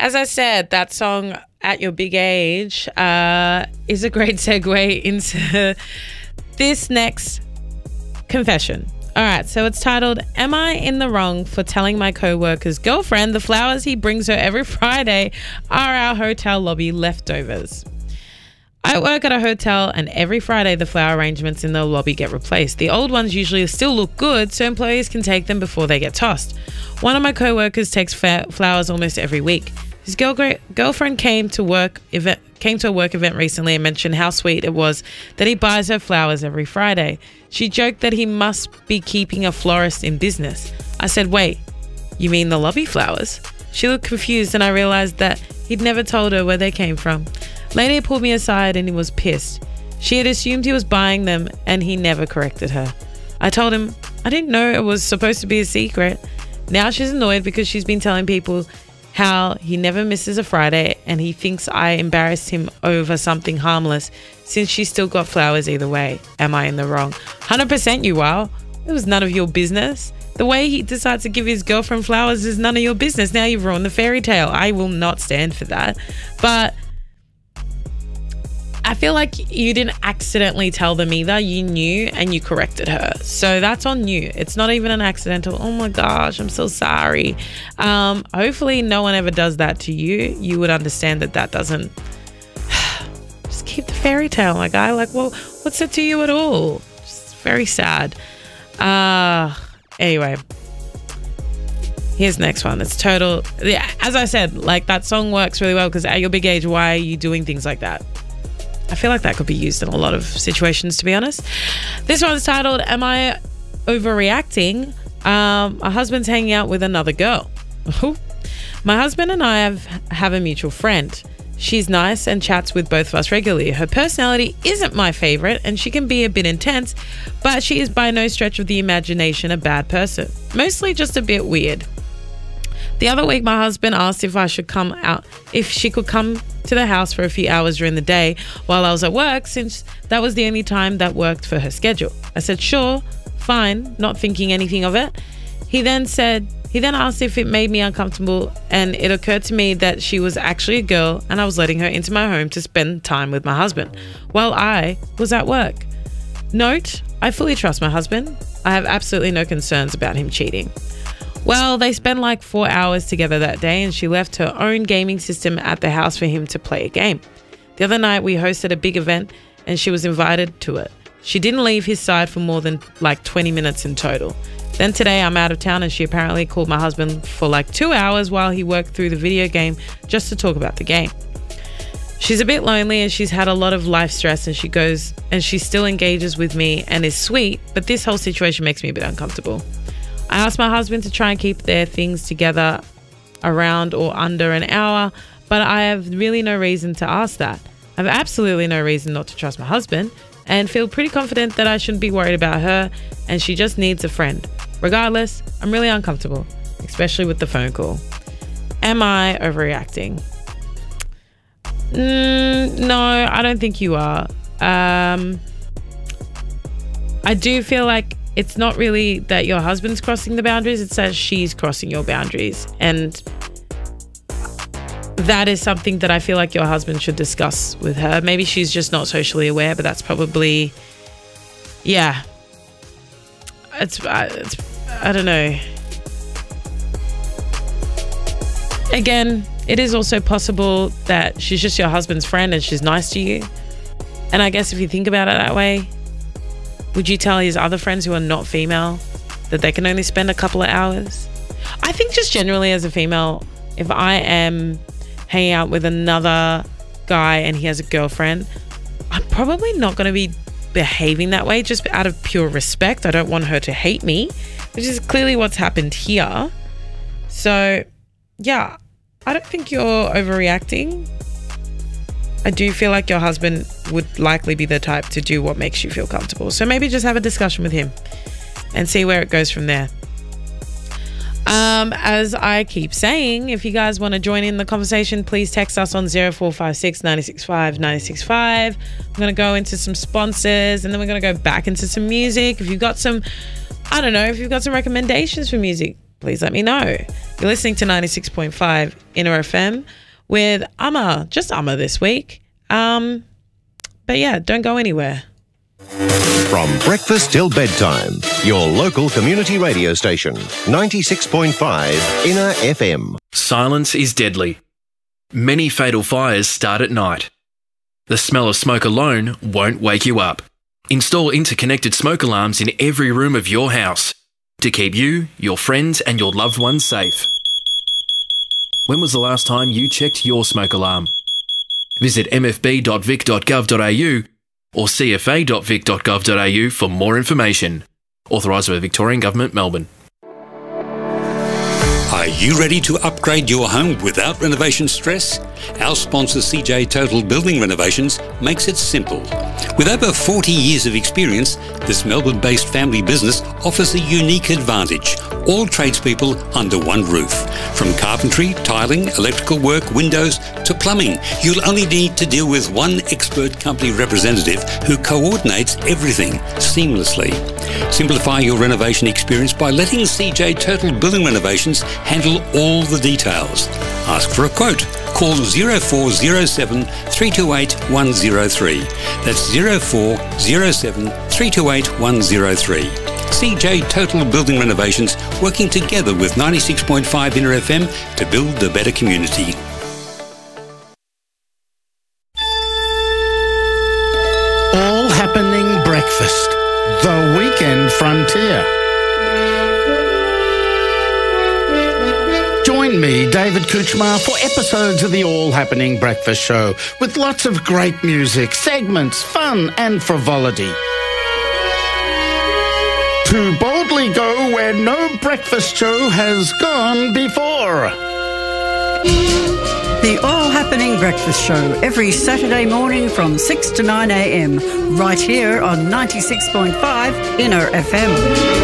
as I said, that song At Your Big Age is a great segue into this next confession. All right, so it's titled, Am I in the wrong for telling my co-worker's girlfriend the flowers he brings her every Friday are our hotel lobby leftovers? I work at a hotel and every Friday the flower arrangements in the lobby get replaced. The old ones usually still look good so employees can take them before they get tossed. One of my co-workers takes flowers almost every week. His girlfriend came to a work event recently and mentioned how sweet it was that he buys her flowers every Friday. She joked that he must be keeping a florist in business. I said, wait, you mean the lobby flowers? She looked confused and I realized that he'd never told her where they came from. Later he pulled me aside and he was pissed. She had assumed he was buying them and he never corrected her. I told him, I didn't know it was supposed to be a secret. Now she's annoyed because she's been telling people how he never misses a Friday and he thinks I embarrassed him over something harmless since she still got flowers either way. Am I in the wrong? 100% you are. It was none of your business. The way he decides to give his girlfriend flowers is none of your business. Now you've ruined the fairy tale. I will not stand for that. But I feel like you didn't accidentally tell them either. You knew and you corrected her. So that's on you. It's not even an accidental, oh my gosh, I'm so sorry. Hopefully no one ever does that to you. You would understand that that doesn't... Just keep the fairy tale, my guy. Like, well, what's it to you at all? Just very sad. Anyway. Here's the next one. It's total... Yeah, as I said, like that song works really well because at your big age, why are you doing things like that? I feel like that could be used in a lot of situations, to be honest. This one's titled, Am I Overreacting? My husband's hanging out with another girl. My husband and I have a mutual friend. She's nice and chats with both of us regularly. Her personality isn't my favorite and she can be a bit intense, but she is by no stretch of the imagination a bad person. Mostly just a bit weird. The other week, my husband asked if she could come to the house for a few hours during the day while I was at work, since that was the only time that worked for her schedule. I said, sure, fine, not thinking anything of it. He then asked if it made me uncomfortable, and it occurred to me that she was actually a girl and I was letting her into my home to spend time with my husband while I was at work. Note, I fully trust my husband. I have absolutely no concerns about him cheating. Well, they spent like 4 hours together that day and she left her own gaming system at the house for him to play a game. The other night we hosted a big event and she was invited to it. She didn't leave his side for more than like 20 minutes in total. Then today I'm out of town and she apparently called my husband for like 2 hours while he worked through the video game just to talk about the game. She's a bit lonely and she's had a lot of life stress and she still engages with me and is sweet, but this whole situation makes me a bit uncomfortable. I asked my husband to try and keep their things together around or under an hour, but I have really no reason to ask that. I have absolutely no reason not to trust my husband and feel pretty confident that I shouldn't be worried about her and she just needs a friend. Regardless, I'm really uncomfortable, especially with the phone call. Am I overreacting? No, I don't think you are. I do feel like it's not really that your husband's crossing the boundaries, it's that she's crossing your boundaries. And that is something that I feel like your husband should discuss with her. Maybe she's just not socially aware, but that's probably, yeah. It's I don't know. Again, it is also possible that she's just your husband's friend and she's nice to you. And I guess if you think about it that way, would you tell his other friends who are not female that they can only spend a couple of hours? I think just generally as a female, if I am hanging out with another guy and he has a girlfriend, I'm probably not going to be behaving that way just out of pure respect. I don't want her to hate me, which is clearly what's happened here. So yeah, I don't think you're overreacting. I do feel like your husband would likely be the type to do what makes you feel comfortable. So maybe just have a discussion with him and see where it goes from there. As I keep saying, if you guys want to join in the conversation, please text us on 0456 965 965. I'm going to go into some sponsors and then we're going to go back into some music. If you've got some, I don't know, if you've got some recommendations for music, please let me know. You're listening to 96.5 Inner FM with Amma, just Amma this week. But yeah, don't go anywhere. From breakfast till bedtime, your local community radio station, 96.5 Inner FM. Silence is deadly. Many fatal fires start at night. The smell of smoke alone won't wake you up. Install interconnected smoke alarms in every room of your house to keep you, your friends and your loved ones safe. When was the last time you checked your smoke alarm? Visit mfb.vic.gov.au or cfa.vic.gov.au for more information. Authorised by the Victorian Government, Melbourne. Are you ready to upgrade your home without renovation stress? Our sponsor CJ Total Building Renovations makes it simple. With over 40 years of experience, this Melbourne-based family business offers a unique advantage. All tradespeople under one roof. From carpentry, tiling, electrical work, windows to plumbing, you'll only need to deal with one expert company representative who coordinates everything seamlessly. Simplify your renovation experience by letting CJ Total Building Renovations handle all the details. Ask for a quote. Call 0407 328 103. That's 0407 328 103. CJ Total Building Renovations, working together with 96.5 Inner FM to build a better community. All Happening Breakfast, the Weekend Frontier. Join me, David Kuchmar, for episodes of the All Happening Breakfast Show with lots of great music, segments, fun and frivolity. To boldly go where no breakfast show has gone before. The All Happening Breakfast Show, every Saturday morning from 6 to 9 a.m, right here on 96.5 Inner FM.